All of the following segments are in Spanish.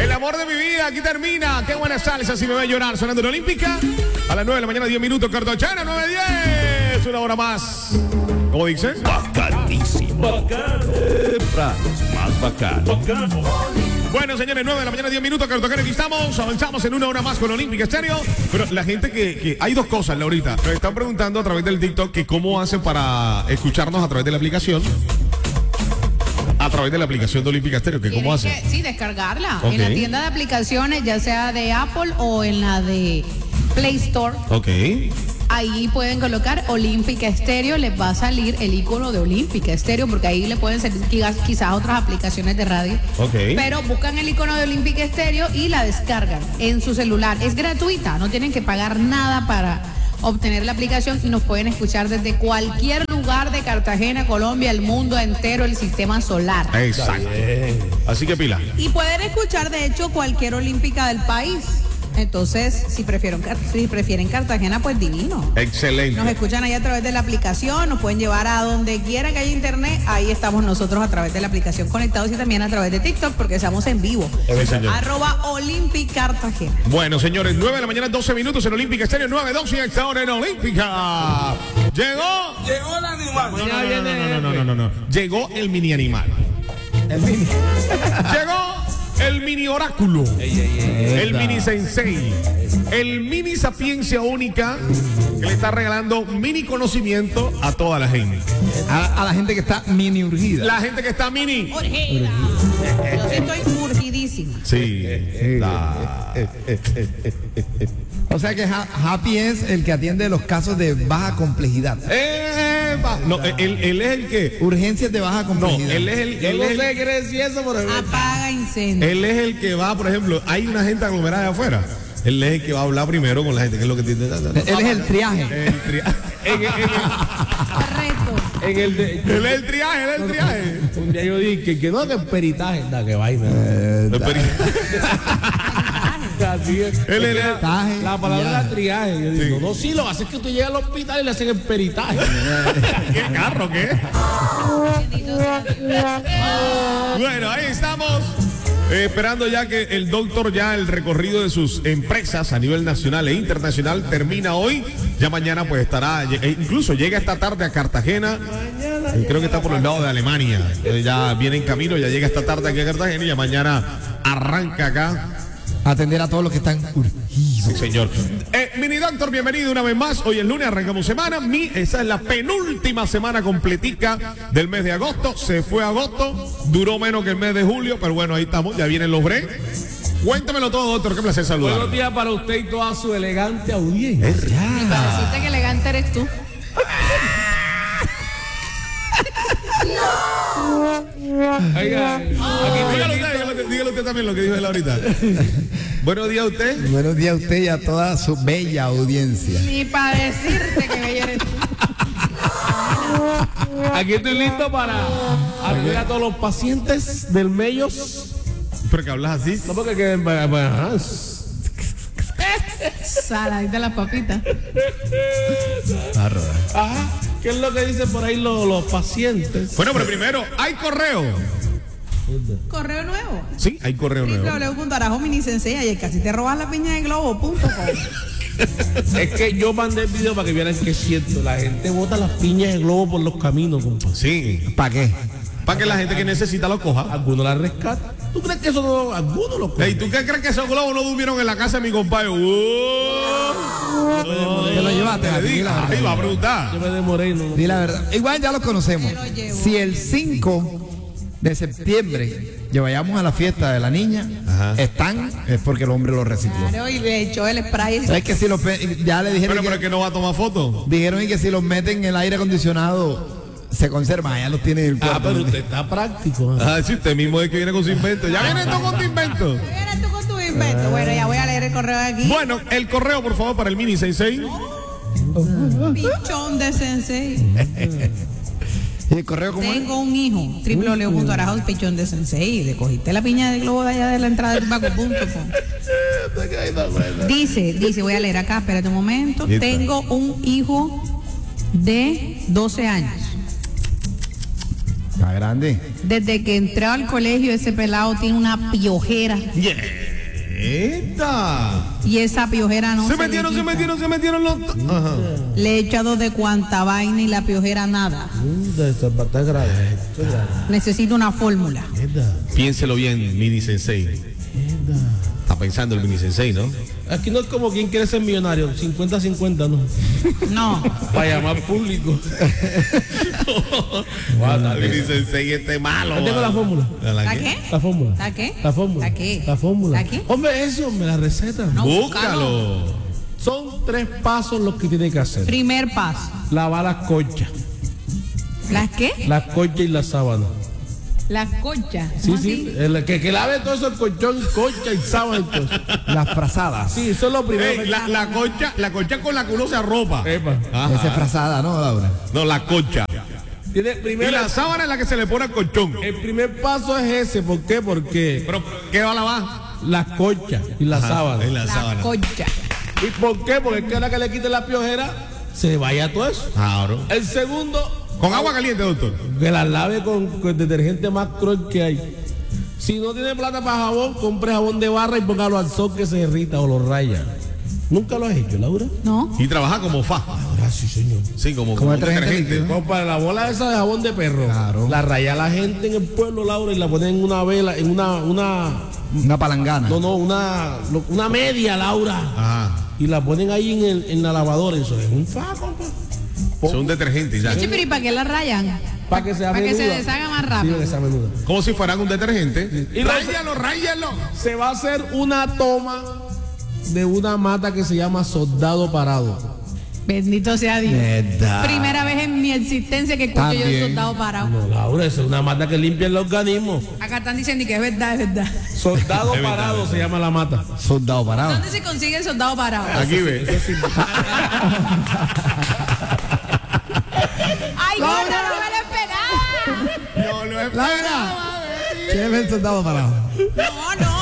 El amor de mi vida, aquí termina. Qué buena salsa, si me ve llorar. Sonando en Olímpica. A las 9 de la mañana, 10 minutos. Cartagena, 9:10. Una hora más. ¿Cómo dice? Bacanísimo. Bacano. Más bacano. Bueno, señores, 9 de la mañana, 10 minutos. Cartagena, aquí estamos. Avanzamos en una hora más con Olímpica Estéreo. Pero la gente que hay dos cosas, Laurita. Nos están preguntando a través del TikTok que cómo hacen para escucharnos a través de la aplicación. A través de la aplicación de Olímpica Estéreo, que cómo hacen. Sí, descargarla. Ok. En la tienda de aplicaciones, ya sea de Apple o en la de Play Store. Ok. Ahí pueden colocar Olímpica Estéreo, les va a salir el icono de Olímpica Estéreo, porque ahí le pueden salir quizás otras aplicaciones de radio. Ok. Pero buscan el icono de Olímpica Estéreo y la descargan en su celular. Es gratuita, no tienen que pagar nada para obtener la aplicación y nos pueden escuchar desde cualquier lugar de Cartagena, Colombia, el mundo entero, el sistema solar. Exacto. Así que pila. Y pueden escuchar, de hecho, cualquier olímpica del país. Entonces, si prefieren Cartagena, pues divino. Excelente. Nos escuchan ahí a través de la aplicación, nos pueden llevar a donde quiera que haya internet. Ahí estamos nosotros a través de la aplicación conectados y también a través de TikTok, porque estamos en vivo. Sí, señor. @Olympic Cartagena. Bueno, señores, 9 de la mañana, 12 minutos en Olímpica Estéreo, 9:12 y esta hora en Olímpica. Llegó. Llegó el animal. No. Llegó el mini animal. Llegó el mini oráculo. El mini sensei. El mini sapiencia única que le está regalando mini conocimiento a toda la gente. A la gente que está mini urgida. La gente que está mini. Urgida. Yo sí estoy urgidísima. Sí. O sea que Happy es el que atiende los casos de baja complejidad. No, él es el que. Urgencias de baja No, complejidad. él es el. Yo no sé qué quiere decir eso, pero Apaga incendio. Él es el que va, por ejemplo, hay una gente aglomerada de afuera. Él es el que va a hablar primero con la gente, que es lo que tiene. Él es el triaje. Correcto. él Él es el triaje. un día yo dije que no, que peritaje, da, que vaina. Así es. Él es Peritaje, La palabra ya. era triaje. Yo digo, no, sí, lo hace es que tú llegas al hospital y le hacen el peritaje. ¿Qué carro, qué? Bendito sea Dios. Bueno, ahí estamos. Esperando ya que el doctor ya el recorrido de sus empresas a nivel nacional e internacional termina hoy. Ya mañana pues estará, incluso llega esta tarde a Cartagena. Creo que está por el lado de Alemania. Ya viene en camino, ya llega esta tarde aquí a Cartagena y ya mañana arranca acá. Atender a todos los que están urgidos. Sí, señor. Mini Doctor, bienvenido una vez más. Hoy es lunes, arrancamos semana. Esa es la penúltima semana completica del mes de agosto. Se fue agosto, duró menos que el mes de julio, pero bueno, ahí estamos, ya vienen los breaks. Cuéntamelo todo, doctor, qué placer saludar. Buenos días para usted y toda su elegante audiencia. Y pareciste que elegante eres tú. Oiga, Dígale usted también lo que dijo él ahorita. Buenos días a usted. Buenos días a usted y a toda su bella audiencia. Ni para decirte que bella eres tú. aquí estoy listo para atender a todos los pacientes del Mellos. ¿Pero que hablas así? No, porque que Saladita de las papitas. ajá, ¿qué es lo que dicen por ahí los pacientes? Bueno, pero primero, hay correo. Correo nuevo. Sí, hay correo nuevo. www.arajominisencea y casi te robas la piña de globo.com. Es que yo mandé el video para que vieran que es cierto. La gente bota las piñas de globo por los caminos, compa. Sí, ¿Para qué? para que la gente que necesita lo coja. Algunos la rescatan. ¿Tú crees que eso no? Algunos lo cogen. ¿Y tú qué crees que esos globos no durmieron en la casa de mi compadre? Te lo llevaste, Te digo, ahí va a preguntar. Yo me demoré y no. Di la verdad. Igual ya lo conocemos. Te lo llevo. Si el 5 de septiembre llevamos a la fiesta de la niña, están, es porque el hombre lo recicló. Claro, y le echó el spray. Es que si los ya le dijeron Pero que no va a tomar fotos. dijeron y que si los meten en el aire acondicionado se conservan, ya los tiene en el cuarto. pero usted está práctico. Ah, sí, usted mismo es que viene con su invento. Ya viene tú con tu invento. Eres tú con tu invento. Bueno, ya voy a leer el correo de aquí. Bueno, el correo, por favor, para el mini sensei. Pichón de sensei. ¿Y el correo cómo es? Tengo un hijo. www.arajos pichón de sensei. Le cogiste la piña de globo de allá de la entrada del baco.com. Dice, voy a leer acá, espérate un momento. Listo. Tengo un hijo de 12 años. Está grande. Desde que entró al colegio, ese pelado tiene una piojera. Y esa piojera no Se metieron los. Ajá. Le he echado de cuanta vaina y la piojera nada. Está grave. Necesito una fórmula. Piénselo bien, mini sensei. Está pensando el mini sensei, ¿no? Aquí no es como quien quiere ser millonario, 50-50, ¿no? No. Para llamar público. El mini sensei este malo. Yo tengo la fórmula. ¿La qué? La fórmula. ¿La qué? La fórmula. ¿La qué? La fórmula. ¿La qué? Hombre, eso, me la receta. No, Búscalo. Son 3 pasos los que tiene que hacer. Primer paso. Lavar las conchas. ¿Las qué? Las conchas y las sábanas. Las conchas. Sí, ¿Cómo sí. así? Que lave todo eso, el colchón, concha y sábana y todo eso. Las frazadas. Sí, eso es lo primero. Ey, la concha con la que uno se arropa. Epa. Ajá. Esa es frazada, ¿no, Laura? No, la concha. Tiene Y primero, la sábana es la que se le pone al colchón. el primer paso es ese. ¿Por qué? Porque Pero, ¿qué va a lavar? las conchas y las sábanas. En la La sábana. concha. ¿Y por qué? Porque es que ahora que le quite la piojera, se vaya todo eso. Claro. El segundo, Con agua caliente, doctor. que la lave con el detergente más cruel que hay. Si no tiene plata para jabón, compre jabón de barra y póngalo al sol que se derrita o lo raya. ¿Nunca lo has hecho, Laura? ¿No? Y trabaja como fa. Ahora sí, señor. Sí, como Como un detergente detergente. líquido. Compa, la bola esa de jabón de perro. Claro. La raya la gente en el pueblo, Laura, y la ponen en una vela, en Una palangana. una media, Laura. Ajá. Y la ponen ahí en la lavadora. Eso es un fa, compa. Son un detergente, ya. Chipi, ¿y para qué la rayan? Para que sea Para que se menuda. deshaga más Sí, rápido. para que sea menuda. Como si fueran un detergente. Y Ráyalo. Se va a hacer una toma de una mata que se llama soldado parado. Bendito sea Dios. Verdad. Primera vez en mi existencia que escucho yo de También. soldado parado. No, Laura, esa es una mata que limpia el organismo. Acá están diciendo que es verdad, es verdad. Soldado Es verdad, parado es se llama la mata. Soldado parado. ¿Dónde se consigue el soldado parado? Aquí ve. ¡Ay, no me lo esperaba! No lo Laura. ¿Quién es el soldado parado? No.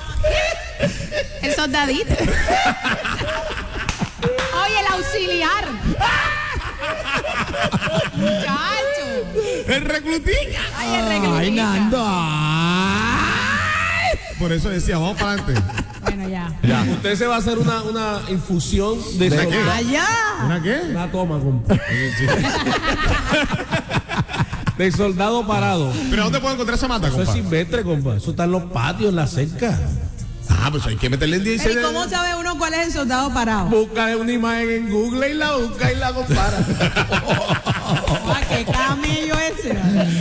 El soldadito. Oye, el auxiliar. Muchacho. El reclutica. Ay, el reclutica. Ay, Nando. Por eso decía, vamos para adelante. Bueno, ya. Usted se va a hacer una infusión de ¿De soldado. qué? Allá. ¿Una qué? Una toma, compa. De soldado parado. ¿Pero dónde puedo encontrar esa mata, Eso es compa? silvestre, compa. Eso está en los patios, en la cerca. Ah, pues hay que meterle en 10 ¿Y cómo sabe uno cuál es el soldado parado? Busca una imagen en Google y la busca y la compara. Ah, qué camello ese.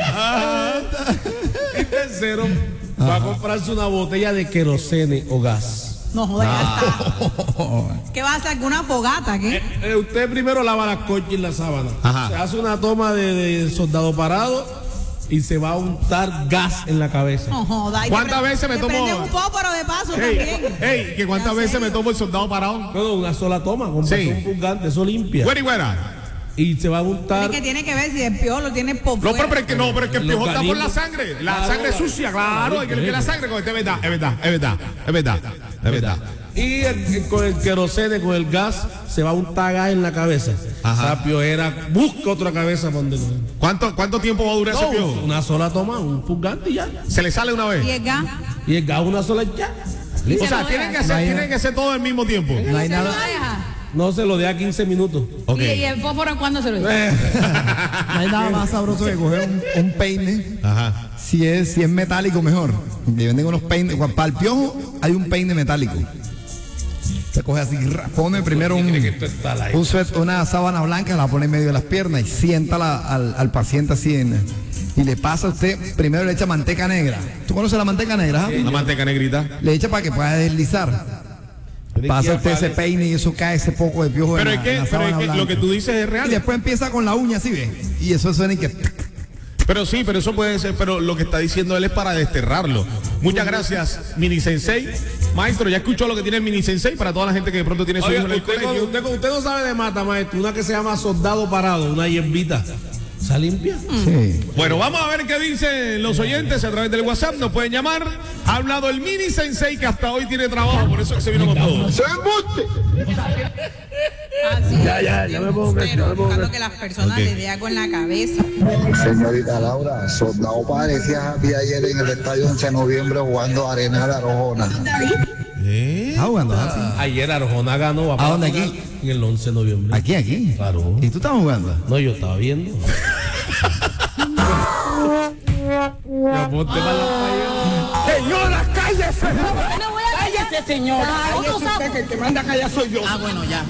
Y tercero, va a comprarse una botella de querosene o gas. No jodas, ya está. ¿Qué va a hacer? ¿Una fogata? ¿Qué? Usted primero lava las conchas y la sábana. Ajá. Se hace una toma de soldado parado y se va a untar gas en la cabeza. No jodas. ¿Cuántas veces me tomo? Prende un fósforo de paso también. Ey, que cuántas Ya veces sé. me tomo el soldado parado. No, una sola toma, compa. Sí. Un purgante, eso limpia. Güera. Y se va a untar. Es que tiene que ver si el piolo tiene por No, fuera. pero es que no, pero es que el Los piojo está por la organismos. sangre. La Claro, sangre sucia, claro. Hay que limpiar la sangre con este. Es verdad. Y con el querosene, con el gas, se va a untar gas en la cabeza. Ajá. Esa piojera, busca otra cabeza para donde ¿Cuánto tiempo va a durar ese no, piojo? una sola toma, un purgante y ya. ¿Se le sale una Y vez? el gas. Y el gas una sola y ya. O sea, tienen que hacer todo al mismo tiempo. No hay Se lo nada. deja. No se lo deja 15 minutos. Ok. ¿Y el fósforo cuándo se lo deja? No hay nada más sabroso que coger un peine. Ajá. Si es metálico, mejor. Le venden unos peines. Para el piojo hay un peine metálico. Se coge así, pone primero una sábana blanca, la pone en medio de las piernas y siéntala al paciente así y le pasa a usted, primero le echa manteca negra. ¿Tú conoces la manteca negra? La manteca negrita. Le echa para que pueda deslizar. Pasa usted ese peine y eso cae ese poco de piojo Pero en es la que sábana lo blanca. que tú dices es Y real. después empieza con la uña, ¿sí ve? Y eso suena y que... Pero sí, pero eso puede ser, pero lo que está diciendo él es para desterrarlo. Muchas gracias, Mini Sensei. Maestro, ya escuchó lo que tiene el Mini Sensei para toda la gente que de pronto tiene su Oiga, hijo en el usted colegio. no sabe de mata, maestro. Una que se llama soldado parado, una hierbita. ¿Está limpia? Sí. Bueno, vamos a ver qué dicen los oyentes a través del WhatsApp. Nos pueden llamar. Ha hablado el mini sensei que hasta hoy tiene trabajo, por eso es que se vino con todo. Así Ya me pongo pero buscando que las personas les dé con la cabeza. Señorita Laura, Soldado parecía Javi ayer en el estadio 11 de noviembre jugando Arena de Arjona. Ah, jugando así. Ayer Arjona ganó. ¿A dónde, aquí? En el 11 de noviembre. Aquí. Claro. ¿Y tú estabas jugando? No, yo estaba viendo. Ya ponte para la playa. Señora, cállese. Cállese, señora. Cállese usted, que el que manda a callar soy yo. Ah, bueno, ya.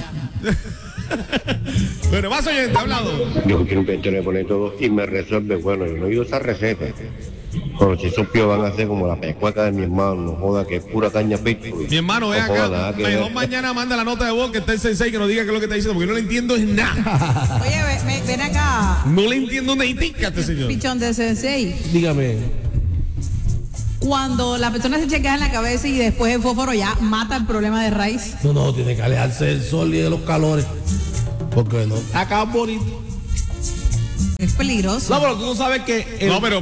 Bueno, más oyente, ha hablado. Yo quiero que le pone todo y me resuelve. Bueno, yo no he oído esa receta. Pero si esos píos van a hacer como la pecueca de mi hermano, no joda, que es pura caña pico. Mi hermano, ve acá. Mejor mañana manda la nota de voz que está el sensei que nos diga qué es lo que está diciendo, porque yo no le entiendo es nada. Oye, ven acá. No le entiendo una itica a este señor. Pichón de sensei. Dígame. Cuando la persona se chequea en la cabeza y después el fósforo ya mata el problema de raíz. No, tiene que alejarse del sol y de los calores. Porque no. Acá bonito. Es peligroso. No, pero tú no sabes que. No, pero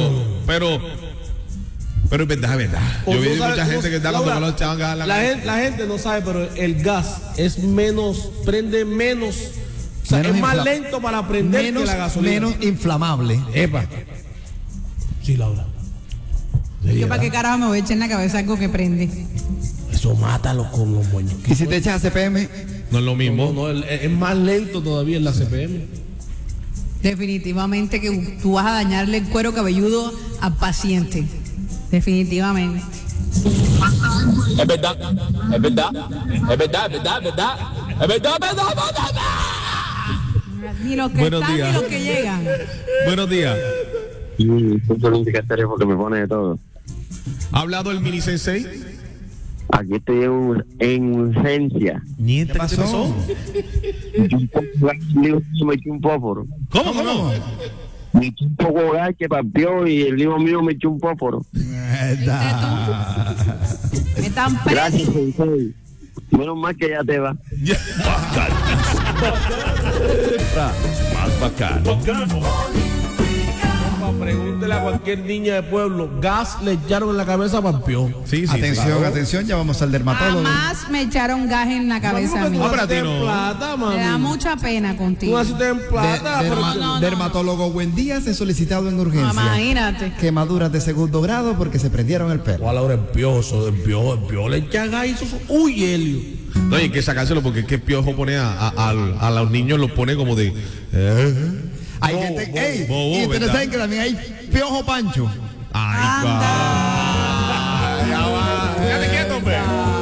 es verdad. Yo vi mucha gente que está cuando los echaban gas a la gente no sabe, pero el gas es menos, prende menos. O sea, Menos es más infla- lento para prender que la gasolina. Menos inflamable. Epa. Sí, Laura. Yo para qué carajo me voy a echar en la cabeza algo que prende. Eso mátalo con los moños. ¿Y si te echas a CPM? No es lo mismo. No, es más lento todavía en la CPM. Definitivamente que tú vas a dañarle el cuero cabelludo al paciente. Definitivamente. Es verdad. Ni los que Buenos están días. ni los que llegan. Buenos días. porque me pone de todo. ¿Ha hablado el mini sensei? Aquí estoy en urgencia. Nieta, ¿Qué pasó? Me eché un fósforo. ¿Cómo? Me eché un poco de gas que partió y el hijo mío me echó un fósforo. Están Gracias, presos. sensei. Menos mal que ya te va. Más bacano. Pregúntele a cualquier niña de pueblo. Gas le echaron en la cabeza a Pampión. Sí. Atención, ya vamos al dermatólogo. Jamás me echaron gas en la cabeza a mí. No, pero a ti no. Plata, Me da mami. mucha pena Tú contigo. naciste en plata, pero no. Dermatólogo, buen día, se ha solicitado en urgencia. Imagínate. Quemaduras de segundo grado porque se prendieron el pelo. o a Laura el piojo le echan gas y eso. Uy, Helio. No, y hay que sacárselo porque es que Piojo pone a los niños, los pone como de. Hay gente, ey, bobo, y ustedes ¿verdad? saben que también hay Piojo Pancho. Ay, Anda.